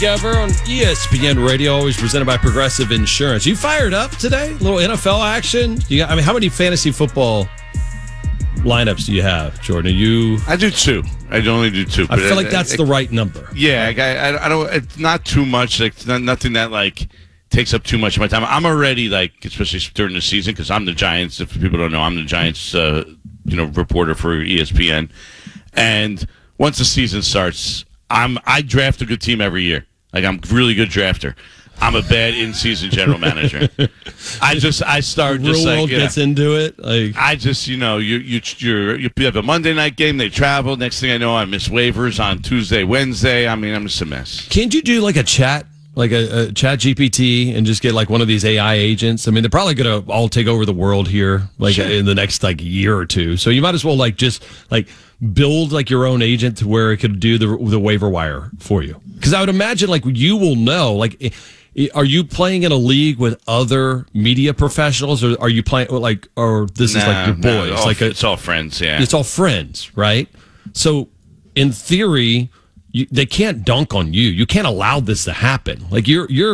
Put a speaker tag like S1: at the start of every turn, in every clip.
S1: Ever on ESPN Radio, always presented by Progressive Insurance. You fired up today? A little NFL action? How many fantasy football lineups do you have, Jordan?
S2: I do two. I only do two.
S1: I feel like that's the right number.
S2: Yeah, I don't. It's not too much. Like nothing that takes up too much of my time. I'm already especially during the season, because I'm the Giants. If people don't know, I'm the Giants, reporter for ESPN. And once the season starts, I draft a good team every year. I'm a really good drafter. I'm a bad in-season general manager. I start just
S1: real world gets into it.
S2: I just you have a Monday night game. They travel. Next thing I know, I miss waivers on Tuesday, Wednesday. I'm just a mess.
S1: Can't you do a chat? Like a chat GPT and just get one of these AI agents. They're probably going to all take over the world here,
S2: Sure.
S1: in the next year or two. So you might as well just build your own agent to where it could do the waiver wire for you. Because I would imagine you will know are you playing in a league with other media professionals, or are you playing or this is your boys?
S2: It's all friends. Yeah,
S1: it's all friends, right? So in theory, they can't dunk on you. You can't allow this to happen. You're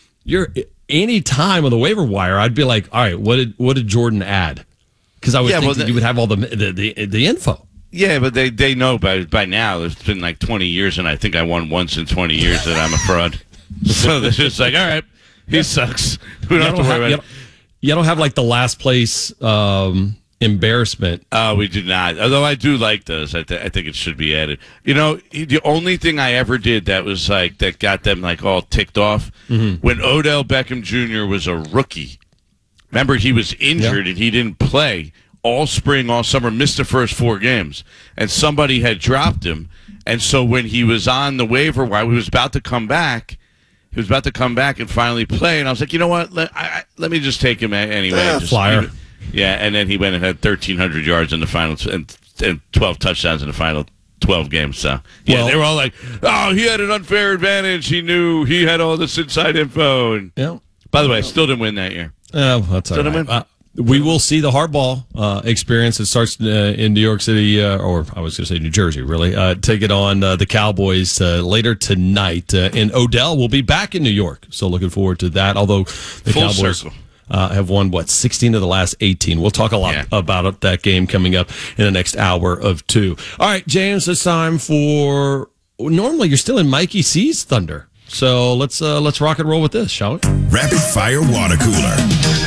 S1: any time on the waiver wire, I'd be all right, what did Jordan add? Because I would think that you would have all the info.
S2: Yeah, but they know by now. It's been 20 years, and I think I won once in 20 years that I'm a fraud. So they're just all right, he sucks. We don't have to worry about it.
S1: You don't have the last place embarrassment.
S2: We do not. Although I do like those. I think it should be added. The only thing I ever did that was that got them all ticked off, when Odell Beckham Jr. was a rookie. Remember, he was injured and he didn't play all spring, all summer, missed the first 4 games, and somebody had dropped him. And so when he was on the waiver wire, he was about to come back. He was about to come back and finally play, and I was like, you know what? Let me just take him anyway.
S1: Flyer.
S2: Yeah, and then he went and had 1,300 yards in the final and 12 touchdowns in the final 12 games. So, they were all he had an unfair advantage. He knew he had all this inside info. And by the way, I still didn't win that year.
S1: That's all right. We will see the hardball experience. It starts in New York City, or I was going to say New Jersey, really. Take it on the Cowboys later tonight. And Odell will be back in New York. So looking forward to that. Although the
S2: Full
S1: Cowboys
S2: circle.
S1: Have won, 16 of the last 18. We'll talk a lot about that game coming up in the next hour of 2. All right, James, it's time for... Normally, you're still in Mikey C's thunder. So let's rock and roll with this, shall we?
S3: Rapid Fire Water Cooler.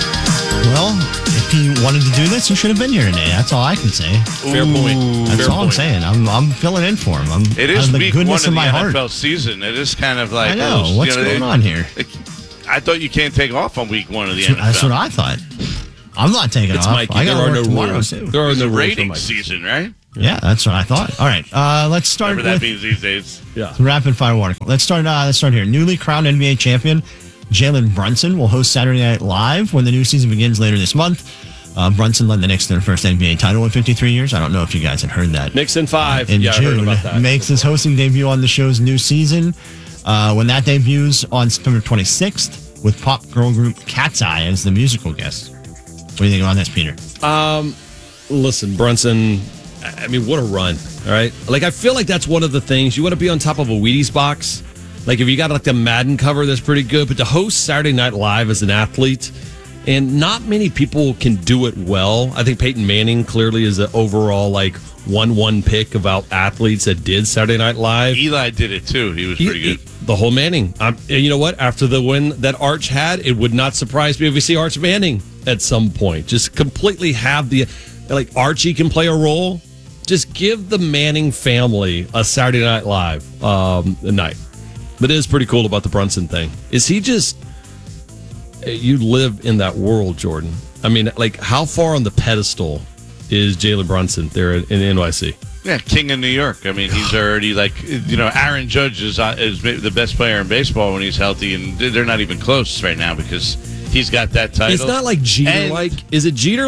S4: Well, if he wanted to do this, he should have been here today. That's all I can say.
S1: Fair point.
S4: That's all I'm saying. I'm filling in for him.
S2: It is
S4: the
S2: week
S4: goodness
S2: one of
S4: of
S2: the
S4: my
S2: NFL
S4: heart.
S2: season. It is kind of
S4: I know. What's going on here?
S2: I thought you can't take off on week 1 of the NFL.
S4: That's what I thought. I'm not taking
S1: It's
S4: off.
S1: Mikey.
S4: I
S1: There
S4: got
S1: are
S4: to
S1: no
S4: work tomorrow,
S1: rules.
S4: too.
S1: There are
S2: It's
S1: no
S2: a
S1: rules for
S2: rating
S1: Mikey.
S2: season, right?
S4: Yeah, that's what I thought. All right, let's start
S2: Whatever
S4: with
S2: that means these days.
S1: Yeah.
S4: rapid fire water. Let's start here. Newly crowned NBA champion Jalen Brunson will host Saturday Night Live when the new season begins later this month. Brunson led the Knicks to their first NBA title in 53 years. I don't know if you guys had heard that.
S1: Knicks in 5.
S4: In
S1: I heard
S4: June,
S1: about that.
S4: makes his hosting debut on the show's new season. When that debuts on September 26th with pop girl group Cat's Eye as the musical guest. What do you think about this, Peter?
S1: Listen, Brunson, what a run, all right? I feel like that's one of the things. You want to be on top of a Wheaties box. If you got the Madden cover, that's pretty good. But to host Saturday Night Live as an athlete, and not many people can do it well. I think Peyton Manning clearly is an overall 1-1 pick about athletes that did Saturday Night Live.
S2: Eli did it too. He was pretty good.
S1: The whole Manning. You know what? After the win that Arch had, it would not surprise me if we see Arch Manning at some point. Just completely have the Archie can play a role. Just give the Manning family a Saturday Night Live night. But it is pretty cool about the Brunson thing. Is he just... You live in that world, Jordan. How far on the pedestal is Jalen Brunson there in NYC?
S2: Yeah, king of New York. He's already Aaron Judge is the best player in baseball when he's healthy, and they're not even close right now because he's got that title.
S1: It's not like Jeter. Is it Jeter?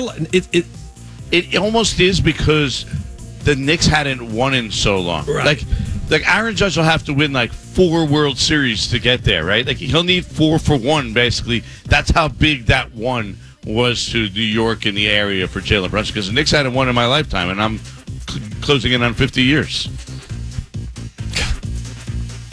S2: It almost is because the Knicks hadn't won in so long.
S1: Right.
S2: Like Aaron Judge will have to win 4 World Series to get there, right? He'll need 4 for 1, basically. That's how big that one was to New York and the area for Jalen Brunson, because the Knicks hadn't won in my lifetime, and I'm closing in on 50 years.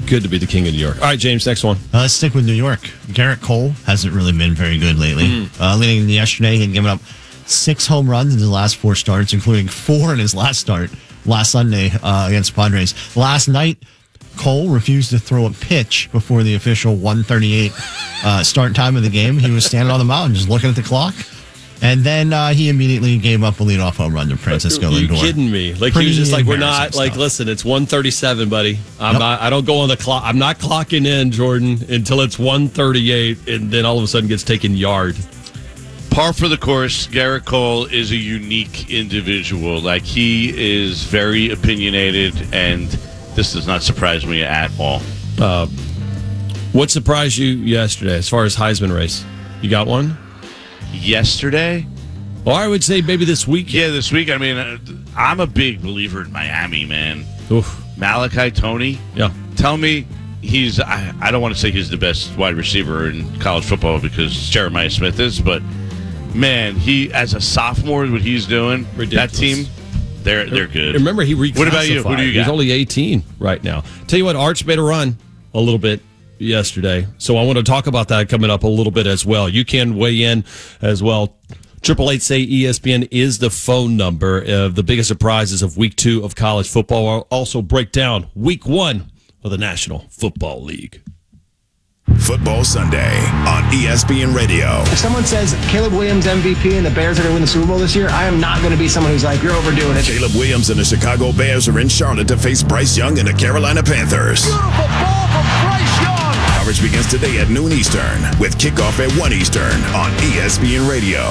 S1: good to be the king of New York. All right, James, next one.
S4: Let's stick with New York. Garrett Cole hasn't really been very good lately. Leading yesterday, he had given up 6 home runs in his last 4 starts, including 4 in his last start last Sunday against Padres. Last night, Cole refused to throw a pitch before the official 1:38 start time of the game. He was standing on the mound just looking at the clock. And then he immediately gave up a leadoff home run to Francisco Lindor.
S1: Are you kidding me? Like, he was just like, we're not, like, listen, it's 1:37, buddy. I don't go on the clock. I'm not clocking in, Jordan, until it's 1:38, and then all of a sudden gets taken yard.
S2: Par for the course. Garrett Cole is a unique individual. Like, he is very opinionated, and this does not surprise me at all.
S1: What surprised you yesterday as far as Heisman race? You got one?
S2: Yesterday?
S1: Well, I would say maybe this week.
S2: Yeah, this week. I mean, I'm a big believer in Miami, man.
S1: Oof.
S2: Malachi Toney.
S1: Yeah.
S2: Tell me he's, I don't want to say he's the best wide receiver in college football because Jeremiah Smith is, but man, he, as a sophomore, what he's doing,
S1: ridiculous.
S2: That team, they're good.
S1: Remember, he reclassified.
S2: What about you? Who do you got?
S1: He's only 18 right now. Tell you what, Arch made a run a little bit yesterday. So I want to talk about that coming up a little bit as well. You can weigh in as well. 888-SAY-ESPN is the phone number. The biggest surprises of week 2 of college football. I'll also break down week 1 of the National Football League.
S3: Football Sunday on ESPN Radio.
S5: If someone says Caleb Williams MVP and the Bears are going to win the Super Bowl this year, I am not going to be someone who's like, you're overdoing it.
S3: Caleb Williams and the Chicago Bears are in Charlotte to face Bryce Young and the Carolina Panthers.
S5: Beautiful ball from Bryce Young.
S3: Coverage begins today at noon Eastern with kickoff at 1 Eastern on ESPN Radio.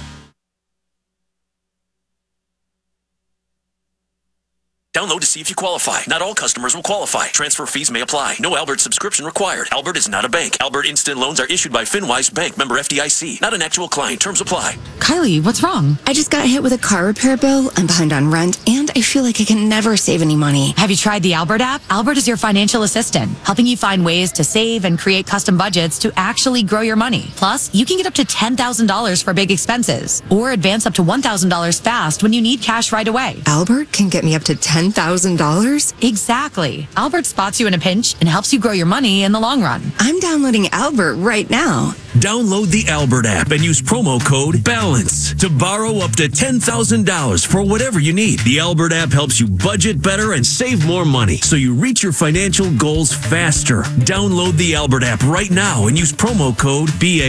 S6: Download to see if you qualify. Not all customers will qualify. Transfer fees may apply. No Albert subscription required. Albert is not a bank. Albert Instant Loans are issued by FinWise Bank, member FDIC. Not an actual client. Terms apply.
S7: Kylie, what's wrong?
S8: I just got hit with a car repair bill. I'm behind on rent, and I feel like I can never save any money.
S7: Have you tried the Albert app? Albert is your financial assistant, helping you find ways to save and create custom budgets to actually grow your money. Plus, you can get up to $10,000 for big expenses, or advance up to $1,000 fast when you need cash right away.
S8: Albert can get me up to $10,000?
S7: Exactly. Albert spots you in a pinch and helps you grow your money in the long run.
S8: I'm downloading Albert right now.
S9: Download the Albert app and use promo code BALANCE to borrow up to $10,000 for whatever you need. The Albert app helps you budget better and save more money so you reach your financial goals faster. Download the Albert app right now and use promo code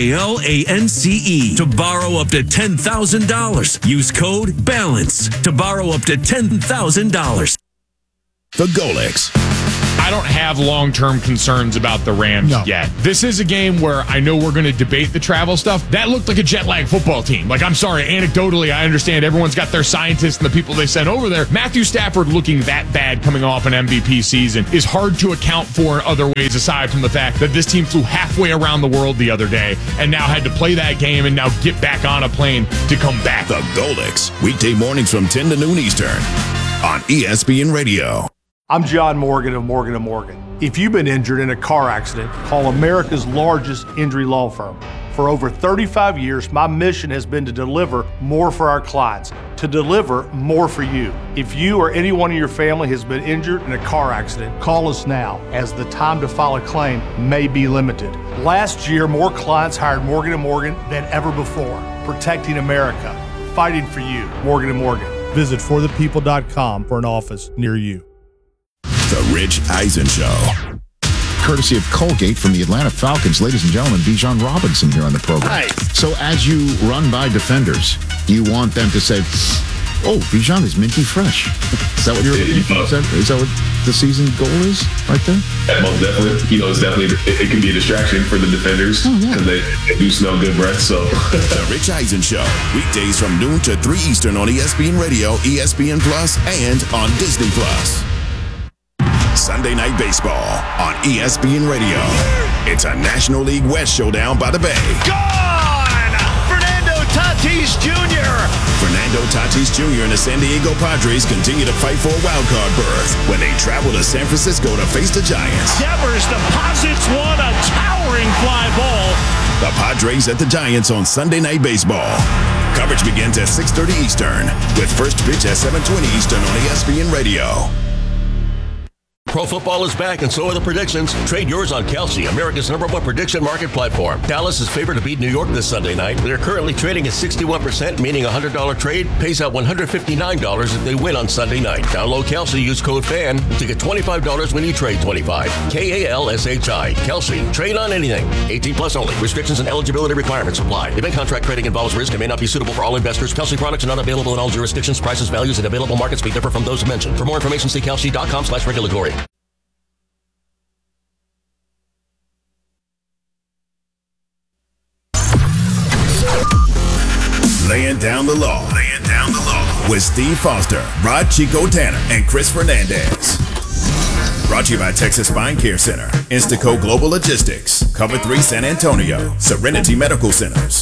S9: BALANCE to borrow up to $10,000. Use code BALANCE to borrow up to $10,000.
S3: The Golix.
S10: I don't have long-term concerns about the Rams yet. This is a game where I know we're going to debate the travel stuff. That looked like a jet-lag football team. Like, I'm sorry, anecdotally, I understand everyone's got their scientists and the people they sent over there. Matthew Stafford looking that bad coming off an MVP season is hard to account for in other ways aside from the fact that this team flew halfway around the world the other day and now had to play that game and now get back on a plane to come back.
S3: The Golix. Weekday mornings from 10 to noon Eastern on ESPN Radio.
S11: I'm John Morgan of Morgan & Morgan. If you've been injured in a car accident, call America's largest injury law firm. For over 35 years, my mission has been to deliver more for our clients, to deliver more for you. If you or anyone in your family has been injured in a car accident, call us now, as the time to file a claim may be limited. Last year, more clients hired Morgan & Morgan than ever before, protecting America, fighting for you. Morgan & Morgan. Visit forthepeople.com for an office near you.
S3: The Rich Eisen Show.
S12: Courtesy of Colgate from the Atlanta Falcons. Ladies and gentlemen, Bijan Robinson here on the program.
S2: Hi.
S12: So as you run by defenders, you want them to say, oh, Bijan is minty fresh. Is that what you're looking for? Is that what the season goal is right there?
S13: Yeah, most definitely. It's definitely, it can be a distraction for the defenders because they do smell good breath. So
S3: The Rich Eisen Show. Weekdays from noon to 3 Eastern on ESPN Radio, ESPN Plus, and on Disney Plus. Sunday Night Baseball on ESPN Radio. It's a National League West showdown by the Bay.
S14: Gone! Fernando Tatis Jr.
S3: Fernando Tatis Jr. and the San Diego Padres continue to fight for a wildcard berth when they travel to San Francisco to face the Giants.
S14: Devers deposits one, a towering fly ball.
S3: The Padres at the Giants on Sunday Night Baseball. Coverage begins at 6:30 Eastern with first pitch at 7:20 Eastern on ESPN Radio.
S15: Pro football is back and so are the predictions. Trade yours on Kalshi, America's #1 prediction market platform. Dallas is favored to beat New York this Sunday night. They're currently trading at 61%, meaning a $100 trade pays out $159 if they win on Sunday night. Download Kalshi, use code FAN to get $25 when you trade 25. KALSHI. Kalshi. Trade on anything. 18 plus only. Restrictions and eligibility requirements apply. Event contract trading involves risk and may not be suitable for all investors. Kalshi products are not available in all jurisdictions. Prices, values, and available markets may differ from those mentioned. For more information, see kalshi.com/regulatory.
S3: Laying down the law. With Steve Foster, Rod Chico Tanner, and Chris Fernandez. Brought to you by Texas Spine Care Center, Instaco Global Logistics, Cover 3 San Antonio, Serenity Medical Centers,